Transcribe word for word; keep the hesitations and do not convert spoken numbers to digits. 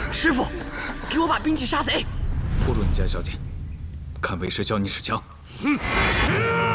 师傅，给我把兵器杀死！ 护住你家小姐，看为师教你使枪。嗯